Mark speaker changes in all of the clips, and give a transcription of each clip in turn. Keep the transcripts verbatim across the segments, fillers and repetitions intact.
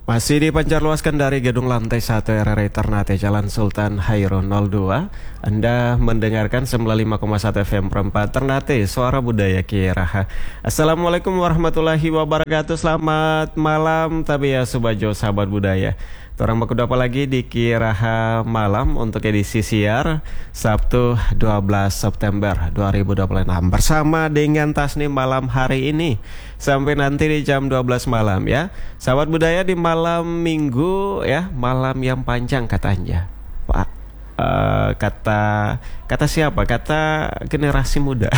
Speaker 1: Masih dipancarluaskan dari gedung lantai satu R R I Ternate Jalan Sultan Hairun nol dua. Anda mendengarkan sembilan puluh lima koma satu F M perempat Ternate, suara budaya Kieraha. Assalamualaikum warahmatullahi wabarakatuh. Selamat malam Tabia Subajo sahabat budaya. Orang baku apa lagi di Kieraha malam untuk edisi siar Sabtu dua belas September dua ribu dua puluh enam bersama dengan Tasnim malam hari ini sampai nanti di jam dua belas malam ya. Sahabat budaya di malam Minggu ya, malam yang panjang katanya. Pak Uh, kata kata siapa? Kata generasi muda.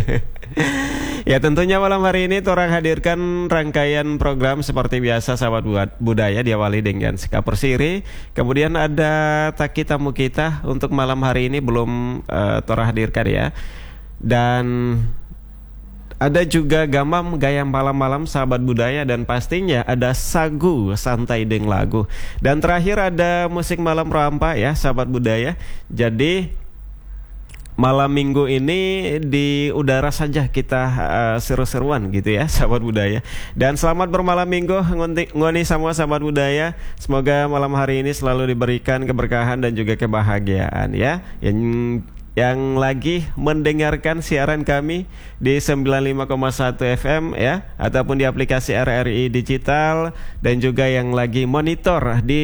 Speaker 1: Ya tentunya malam hari ini orang hadirkan rangkaian program seperti biasa sahabat budaya, diawali dengan Sikap Persiri. Kemudian ada taki tamu kita untuk malam hari ini belum uh, orang hadirkan ya. Dan ada juga gamam gaya malam-malam sahabat budaya, dan pastinya ada sagu santai deng lagu. Dan terakhir ada musik malam rampa ya sahabat budaya. Jadi malam minggu ini di udara saja kita uh, seru-seruan gitu ya sahabat budaya. Dan selamat bermalam minggu ngoni semua sahabat budaya. Semoga malam hari ini selalu diberikan keberkahan dan juga kebahagiaan ya. Yang yang lagi mendengarkan siaran kami di sembilan puluh lima koma satu F M ya, ataupun di aplikasi R R I Digital, dan juga yang lagi monitor di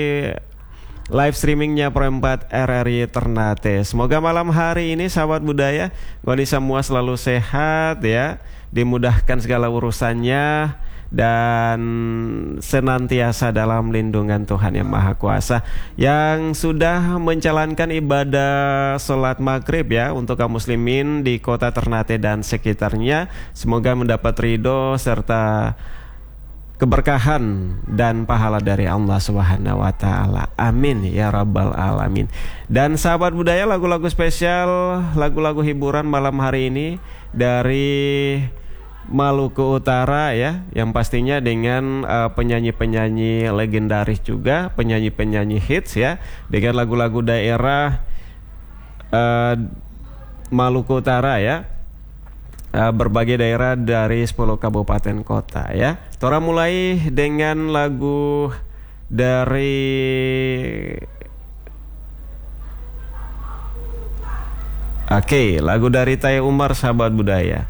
Speaker 1: live streamingnya perempat R R I Ternate. Semoga malam hari ini sahabat budaya ngoni semua selalu sehat ya, dimudahkan segala urusannya, dan senantiasa dalam lindungan Tuhan Yang Maha Kuasa. Yang sudah menjalankan ibadah sholat maghrib ya untuk kaum muslimin di kota Ternate dan sekitarnya, semoga mendapat ridho serta keberkahan dan pahala dari Allah Subhanahu wa taala. Amin ya rabbal alamin. Dan sahabat budaya, lagu-lagu spesial, lagu-lagu hiburan malam hari ini dari Maluku Utara ya, yang pastinya dengan uh, penyanyi-penyanyi legendaris juga, penyanyi-penyanyi hits ya, dengan lagu-lagu daerah uh, Maluku Utara ya, uh, berbagai daerah dari sepuluh kabupaten kota ya. Tora mulai dengan lagu dari Oke, okay, lagu dari Tai Umar sahabat budaya.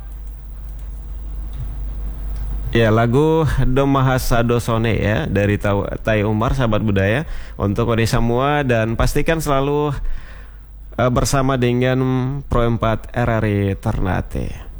Speaker 1: Ya, lagu Domahasado Sone ya dari Tai Umar sahabat budaya untuk kode semua, dan pastikan selalu uh, bersama dengan Pro empat R R I Ternate.